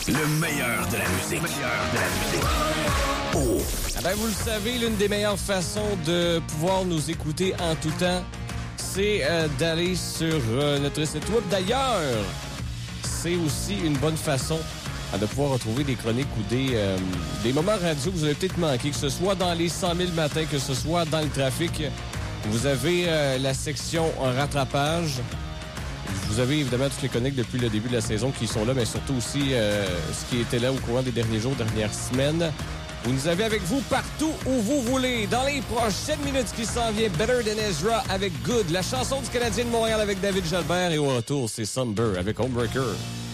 Le meilleur de la musique. Oh. Ah ben, vous le savez, l'une des meilleures façons de pouvoir nous écouter en tout temps, c'est d'aller sur notre site web. D'ailleurs, c'est aussi une bonne façon de pouvoir retrouver des chroniques ou des moments radio que vous avez peut-être manqué, que ce soit dans les 100 000 matins, que ce soit dans le trafic. Vous avez la section en rattrapage. Vous avez évidemment toutes les chroniques depuis le début de la saison qui sont là, mais surtout aussi ce qui était là au courant des derniers jours, dernières semaines. Vous nous avez avec vous partout où vous voulez. Dans les prochaines minutes qui s'en vient, Better Than Ezra avec Good, la chanson du Canadien de Montréal avec David Jalbert, et au retour, c'est Sunburr avec Homebreaker.